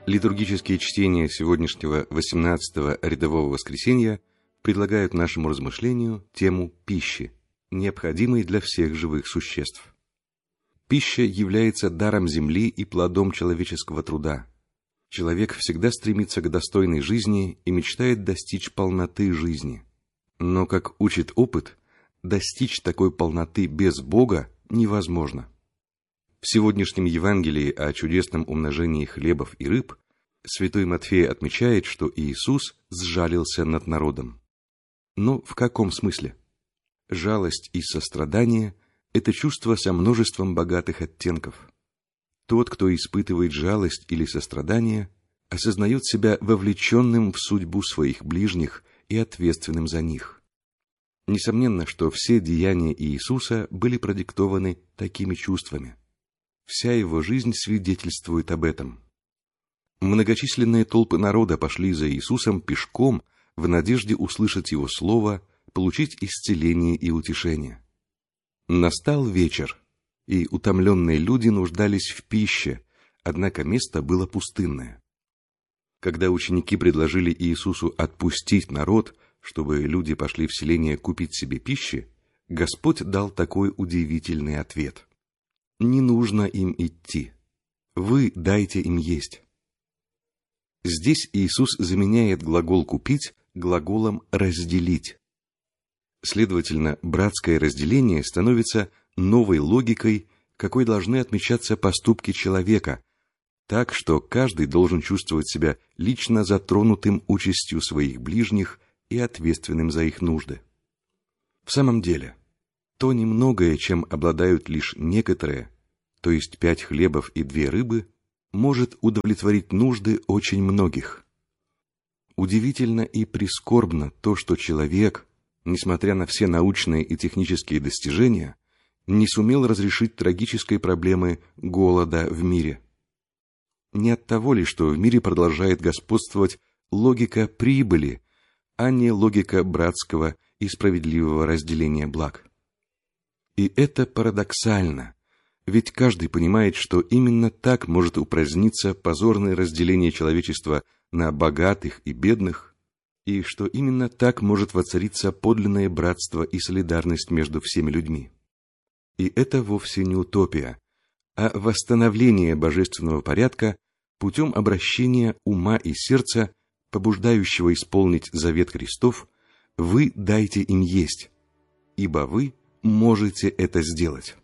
Литургические чтения сегодняшнего 18-го рядового воскресенья предлагают нашему размышлению тему пищи, необходимой для всех живых существ. Пища является даром земли и плодом человеческого труда. Человек всегда стремится к достойной жизни и мечтает достичь полноты жизни. Но, как учит опыт, достичь такой полноты без Бога невозможно. В сегодняшнем Евангелии о чудесном умножении хлебов и рыб святой Матфей отмечает, что Иисус сжалился над народом. Но в каком смысле? Жалость и сострадание – это чувство со множеством богатых оттенков. Тот, кто испытывает жалость или сострадание, осознает себя вовлеченным в судьбу своих ближних и ответственным за них. Несомненно, что все деяния Иисуса были продиктованы такими чувствами. Вся его жизнь свидетельствует об этом. Многочисленные толпы народа пошли за Иисусом пешком в надежде услышать Его слово, получить исцеление и утешение. Настал вечер, и утомленные люди нуждались в пище, однако место было пустынное. Когда ученики предложили Иисусу отпустить народ, чтобы люди пошли в селение купить себе пищи, Господь дал такой удивительный ответ. Не нужно им идти. Вы дайте им есть. Здесь Иисус заменяет глагол «купить» глаголом «разделить». Следовательно, братское разделение становится новой логикой, какой должны отмечаться поступки человека, так что каждый должен чувствовать себя лично затронутым участью своих ближних и ответственным за их нужды. В самом деле, то немногое, чем обладают лишь некоторые, то есть 5 хлебов и 2 рыбы, может удовлетворить нужды очень многих. Удивительно и прискорбно то, что человек, несмотря на все научные и технические достижения, не сумел разрешить трагической проблемы голода в мире. Не от того ли, что в мире продолжает господствовать логика прибыли, а не логика братского и справедливого разделения благ. И это парадоксально, ведь каждый понимает, что именно так может упраздниться позорное разделение человечества на богатых и бедных, и что именно так может воцариться подлинное братство и солидарность между всеми людьми. И это вовсе не утопия, а восстановление божественного порядка путем обращения ума и сердца, побуждающего исполнить завет Христов: «Вы дайте им есть, ибо вы можете это сделать».